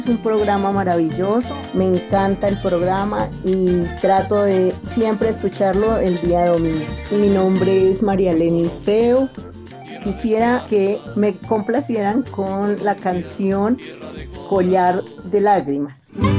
Es un programa maravilloso, me encanta el programa y trato de siempre escucharlo el día domingo. Mi nombre es María Lenis Feo. Quisiera que me complacieran con la canción Collar de Lágrimas.